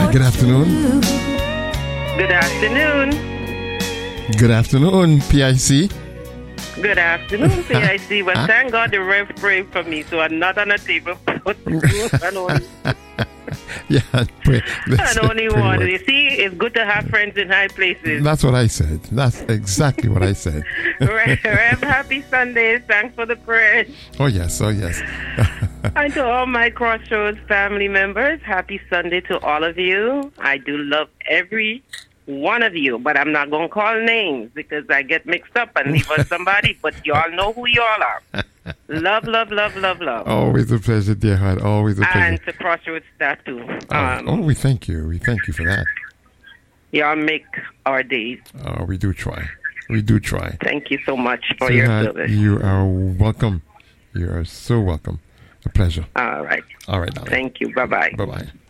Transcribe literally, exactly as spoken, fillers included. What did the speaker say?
good afternoon. Good afternoon. Good afternoon, P I C. Good afternoon, P I C. Well, thank God the Rev prayed for me, so I'm not on a table. and only, yeah, pray, and only one. You see, it's good to have friends in high places. That's what I said. That's exactly what I said. Rev, happy Sunday. Thanks for the prayers. Oh, yes. Oh, yes. And to all my Crossroads family members, happy Sunday to all of you. I do love every one of you, but I'm not going to call names because I get mixed up and leave on somebody, but y'all know who y'all are. Love, love, love, love, love. Always a pleasure, dear heart. Always a pleasure. And to Crossroads staff too. Um, oh, oh, we thank you. We thank you for that. Y'all make our days. Oh, we do try. We do try. Thank you so much for so your that service. You are welcome. You are so welcome. A pleasure. All right. All right, darling. Thank you. Bye-bye. Bye-bye.